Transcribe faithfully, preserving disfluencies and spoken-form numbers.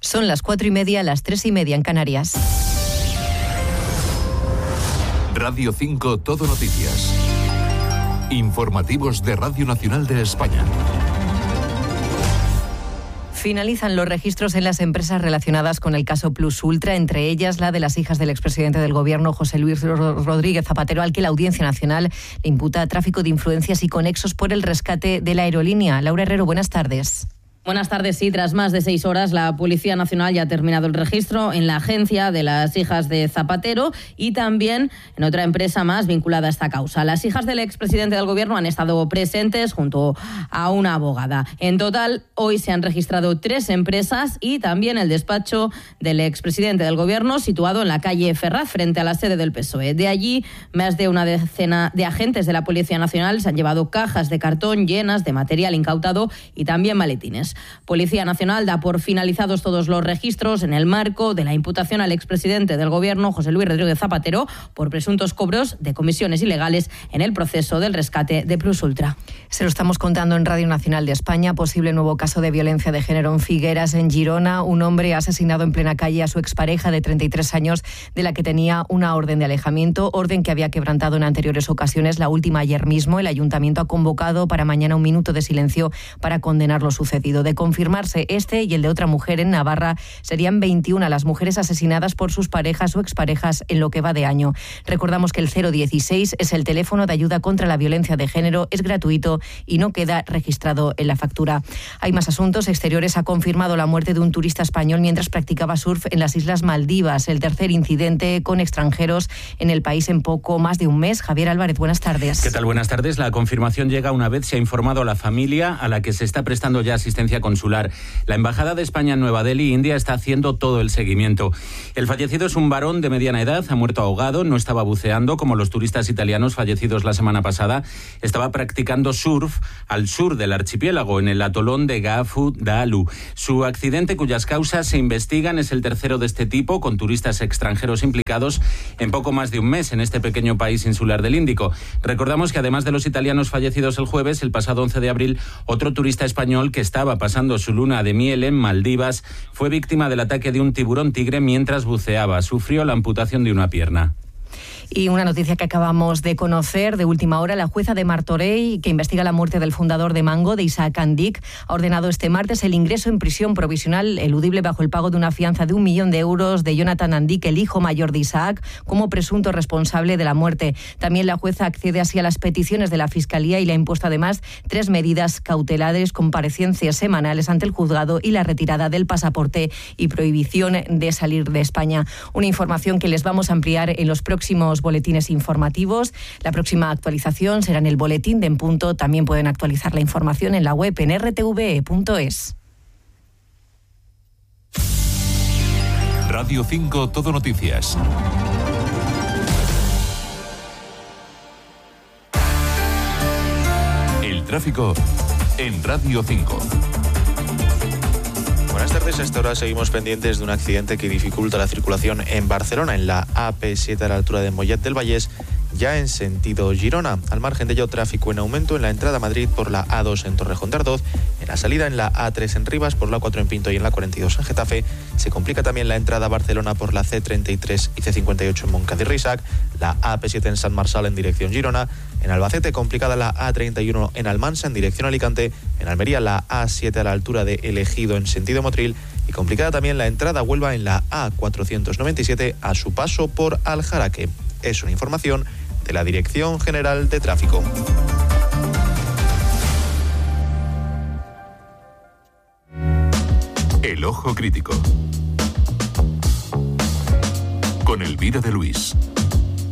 Son las cuatro y media, las tres y media en Canarias. Radio cinco Todo Noticias. Informativos de Radio Nacional de España. Finalizan los registros en las empresas relacionadas con el caso Plus Ultra, entre ellas la de las hijas del expresidente del Gobierno, José Luis Rodríguez Zapatero, al que la Audiencia Nacional le imputa tráfico de influencias y conexos por el rescate de la aerolínea. Laura Herrero, buenas tardes. Buenas tardes. Sí, tras más de seis horas, la Policía Nacional ya ha terminado el registro en la agencia de las hijas de Zapatero y también en otra empresa más vinculada a esta causa. Las hijas del expresidente del Gobierno han estado presentes junto a una abogada. En total, hoy se han registrado tres empresas y también el despacho del expresidente del Gobierno, situado en la calle Ferraz, frente a la sede del P S O E. De allí, más de una decena de agentes de la Policía Nacional se han llevado cajas de cartón llenas de material incautado y también maletines. Policía Nacional da por finalizados todos los registros en el marco de la imputación al expresidente del Gobierno, José Luis Rodríguez Zapatero, por presuntos cobros de comisiones ilegales en el proceso del rescate de Plus Ultra. Se lo estamos contando en Radio Nacional de España. Posible nuevo caso de violencia de género en Figueras, en Girona. Un hombre ha asesinado en plena calle a su expareja de treinta y tres años, de la que tenía una orden de alejamiento, orden que había quebrantado en anteriores ocasiones, la última ayer mismo. El Ayuntamiento ha convocado para mañana un minuto de silencio para condenar lo sucedido. De confirmarse este y el de otra mujer en Navarra, serían veintiuna las mujeres asesinadas por sus parejas o exparejas en lo que va de año. Recordamos que el cero dieciséis es el teléfono de ayuda contra la violencia de género, es gratuito y no queda registrado en la factura. Hay más asuntos. Exteriores ha confirmado la muerte de un turista español mientras practicaba surf en las Islas Maldivas, el tercer incidente con extranjeros en el país en poco más de un mes. Javier Álvarez, buenas tardes. ¿Qué tal? Buenas tardes. La confirmación llega una vez se ha informado a la familia, a la que se está prestando ya asistencia consular. La Embajada de España en Nueva Delhi, India, está haciendo todo el seguimiento. El fallecido es un varón de mediana edad, ha muerto ahogado, no estaba buceando como los turistas italianos fallecidos la semana pasada, estaba practicando surf al sur del archipiélago, en el atolón de Gaafu Daalu. Su accidente, cuyas causas se investigan, es el tercero de este tipo, con turistas extranjeros implicados en poco más de un mes en este pequeño país insular del Índico. Recordamos que además de los italianos fallecidos el jueves, el pasado once de abril, otro turista español que estaba pasando su luna de miel en Maldivas fue víctima del ataque de un tiburón tigre mientras buceaba. Sufrió la amputación de una pierna. Y una noticia que acabamos de conocer de última hora: la jueza de Martorell, que investiga la muerte del fundador de Mango, de Isaac Andic, ha ordenado este martes el ingreso en prisión provisional eludible bajo el pago de una fianza de un millón de euros de Jonathan Andic, el hijo mayor de Isaac, como presunto responsable de la muerte. También la jueza accede así a las peticiones de la Fiscalía y le ha impuesto además tres medidas cautelares: comparecencias semanales ante el juzgado y la retirada del pasaporte y prohibición de salir de España. Una información que les vamos a ampliar en los próximos boletines informativos. La próxima actualización será en el boletín de En Punto. También pueden actualizar la información en la web en erre te ve e punto es. Radio cinco Todo Noticias. El tráfico en Radio cinco. Buenas tardes. A esta hora seguimos pendientes de un accidente que dificulta la circulación en Barcelona, en la A P siete a la altura de Mollet del Vallès, ya en sentido Girona. Al margen de ello, tráfico en aumento en la entrada a Madrid por la A dos en Torrejón de Ardoz, en la salida en la A tres en Rivas, por la cuatro en Pinto y en la cuarenta y dos en Getafe. Se complica también la entrada a Barcelona por la C treinta y tres y C cincuenta y ocho en Montcada y Reixac, la A P siete en Sant Marçal en dirección Girona. En Albacete, complicada la A treinta y uno en Almansa en dirección Alicante. En Almería, la A siete a la altura de El Ejido en sentido Motril. Y complicada también la entrada a Huelva en la A cuatrocientos noventa y siete a su paso por Aljaraque. Es una información de la Dirección General de Tráfico. El ojo crítico. Con Elvira de Luis.